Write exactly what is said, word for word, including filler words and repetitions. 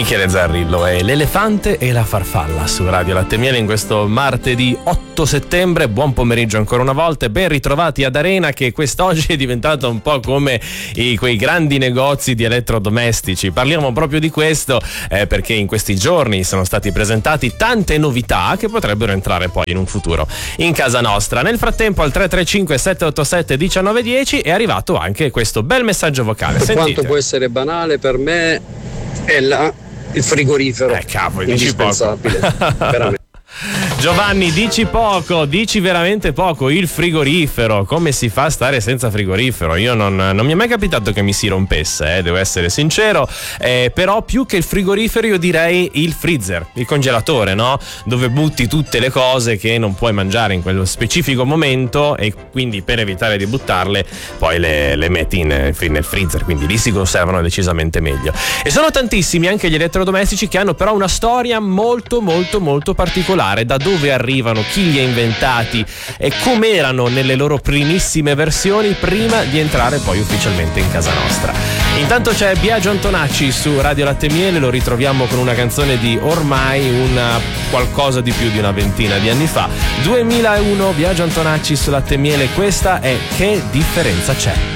Michele Zarrillo è l'elefante e la farfalla su Radio Latte e Miele in questo martedì otto settembre. Buon pomeriggio ancora una volta e ben ritrovati ad Arena, che quest'oggi è diventata un po' come i, quei grandi negozi di elettrodomestici. Parliamo proprio di questo eh, perché in questi giorni sono stati presentati tante novità che potrebbero entrare poi in un futuro in casa nostra. Nel frattempo al tre tre cinque sette otto sette uno nove uno zero è arrivato anche questo bel messaggio vocale. Per Sentite. quanto può essere banale, per me è la, il frigorifero. Eh cavolo, dici indispensabile, veramente. Giovanni, dici poco, dici veramente poco. Il frigorifero, come si fa a stare senza frigorifero? Io non, non mi è mai capitato che mi si rompesse, eh, devo essere sincero, eh, però più che il frigorifero io direi il freezer, il congelatore, no? Dove butti tutte le cose che non puoi mangiare in quello specifico momento e quindi per evitare di buttarle poi le, le metti in, nel freezer, quindi lì si conservano decisamente meglio. E sono tantissimi anche gli elettrodomestici che hanno però una storia molto molto molto particolare. Da dove arrivano, chi li ha inventati e come erano nelle loro primissime versioni prima di entrare poi ufficialmente in casa nostra. Intanto c'è Biagio Antonacci su Radio Latte e Miele, lo ritroviamo con una canzone di ormai una qualcosa di più di una ventina di anni fa. duemilauno, Biagio Antonacci su Latte e Miele, questa è Che differenza c'è.